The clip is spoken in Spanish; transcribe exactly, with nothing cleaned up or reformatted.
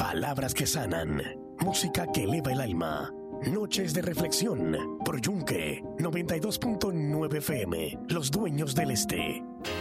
Palabras que sanan, música que eleva el alma. Noches de reflexión por Yunque noventa y dos punto nueve F M, Los Dueños del Este.